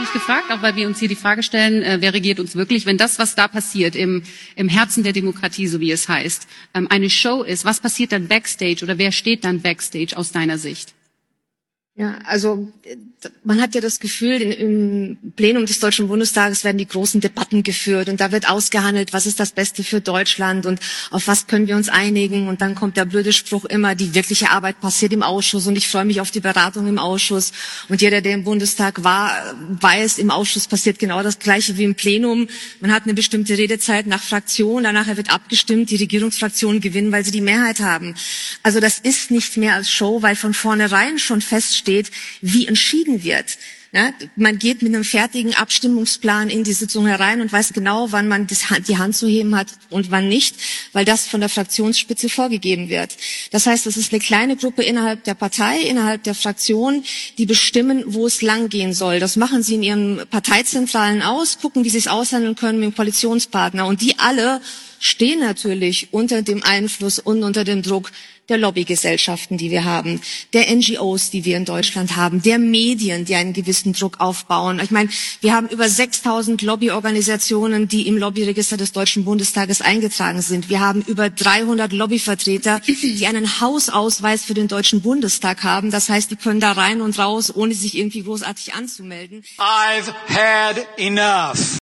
mich gefragt, auch weil wir uns hier die Frage stellen, wer regiert uns wirklich, wenn das, was da passiert, im Herzen der Demokratie, so wie es heißt, eine Show ist, was passiert dann Backstage oder wer steht dann Backstage aus deiner Sicht? Ja, also man hat ja das Gefühl, im Plenum des Deutschen Bundestages werden die großen Debatten geführt und da wird ausgehandelt, was ist das Beste für Deutschland und auf was können wir uns einigen. Und dann kommt der blöde Spruch immer, die wirkliche Arbeit passiert im Ausschuss und ich freue mich auf die Beratung im Ausschuss. Und jeder, der im Bundestag war, weiß, im Ausschuss passiert genau das Gleiche wie im Plenum. Man hat eine bestimmte Redezeit nach Fraktion, danach wird abgestimmt, die Regierungsfraktionen gewinnen, weil sie die Mehrheit haben. Also das ist nicht mehr als Show, weil von vornherein schon feststeht, wie entschieden wird. Ja, man geht mit einem fertigen Abstimmungsplan in die Sitzung herein und weiß genau, wann man die Hand zu heben hat und wann nicht, weil das von der Fraktionsspitze vorgegeben wird. Das heißt, es ist eine kleine Gruppe innerhalb der Partei, innerhalb der Fraktion, die bestimmen, wo es langgehen soll. Das machen sie in ihren Parteizentralen aus, gucken, wie sie es aushandeln können mit dem Koalitionspartner. Und die alle stehen natürlich unter dem Einfluss und unter dem Druck der Lobbygesellschaften, die wir haben, der NGOs, die wir in Deutschland haben, der Medien, die einen gewissen Druck aufbauen. Ich meine, wir haben über 6.000 Lobbyorganisationen, die im Lobbyregister des Deutschen Bundestages eingetragen sind. Wir haben über 300 Lobbyvertreter, die einen Hausausweis für den Deutschen Bundestag haben. Das heißt, die können da rein und raus, ohne sich irgendwie großartig anzumelden. I've had enough.